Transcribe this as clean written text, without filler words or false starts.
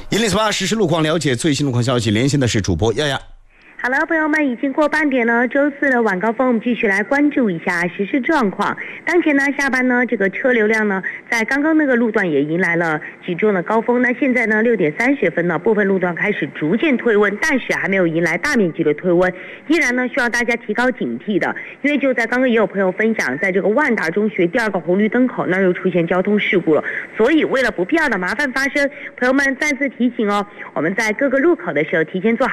108实时路况，了解最新路况消息，连线的是主播丫丫。 好了，朋友们，已经过半点了。周四的晚高峰，我们继续来关注一下实时状况。当前呢，下班呢，这个车流量呢，在刚刚那个路段也迎来了集中的高峰。那现在呢，6点30分呢，部分路段开始逐渐退温，但是还没有迎来大面积的退温，依然呢，需要大家提高警惕的。因为就在刚刚也有朋友分享，在这个万达中学第2个红绿灯口那儿又出现交通事故了。所以为了不必要的麻烦发生，朋友们再次提醒哦，我们在各个路口的时候提前做好